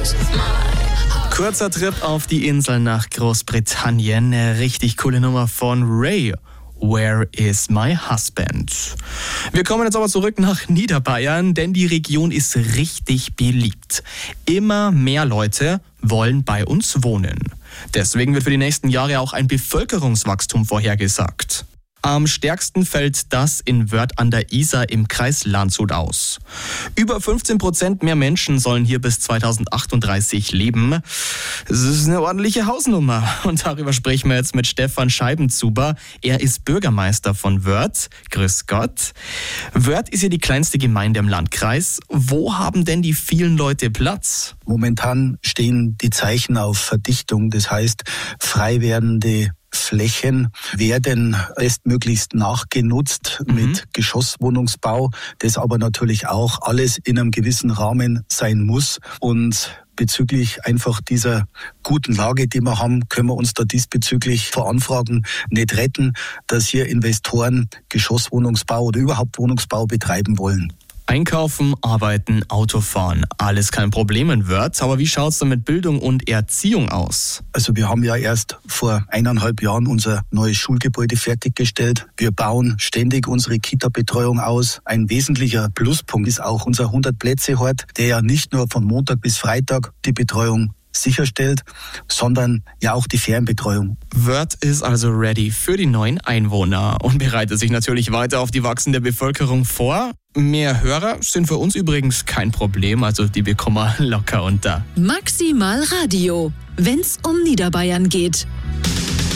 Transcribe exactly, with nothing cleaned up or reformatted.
Kurzer Trip auf die Insel nach Großbritannien. Eine richtig coole Nummer von Ray. Where is my husband? Wir kommen jetzt aber zurück nach Niederbayern, denn die Region ist richtig beliebt. Immer mehr Leute wollen bei uns wohnen. Deswegen wird für die nächsten Jahre auch ein Bevölkerungswachstum vorhergesagt. Am stärksten fällt das in Wörth an der Isar im Kreis Landshut aus. Über fünfzehn Prozent mehr Menschen sollen hier bis zweitausendachtunddreißig leben. Das ist eine ordentliche Hausnummer. Und darüber sprechen wir jetzt mit Stefan Scheibenzuber. Er ist Bürgermeister von Wörth. Grüß Gott. Wörth ist ja die kleinste Gemeinde im Landkreis. Wo haben denn die vielen Leute Platz? Momentan stehen die Zeichen auf Verdichtung. Das heißt, frei werdende Flächen werden bestmöglichst nachgenutzt mhm. mit Geschosswohnungsbau, das aber natürlich auch alles in einem gewissen Rahmen sein muss. Und bezüglich einfach dieser guten Lage, die wir haben, können wir uns da diesbezüglich vor Anfragen nicht retten, dass hier Investoren Geschosswohnungsbau oder überhaupt Wohnungsbau betreiben wollen. Einkaufen, arbeiten, Autofahren, alles kein Problem in Wörth. Aber wie schaut es denn mit Bildung und Erziehung aus? Also wir haben ja erst vor eineinhalb Jahren unser neues Schulgebäude fertiggestellt. Wir bauen ständig unsere Kita-Betreuung aus. Ein wesentlicher Pluspunkt ist auch unser hundert-Plätze-Hort, der ja nicht nur von Montag bis Freitag die Betreuung sicherstellt, sondern ja auch die Fernbetreuung. Wörth ist also ready für die neuen Einwohner und bereitet sich natürlich weiter auf die wachsende Bevölkerung vor. Mehr Hörer sind für uns übrigens kein Problem, also die bekommen wir locker unter. Maximal Radio, wenn's um Niederbayern geht.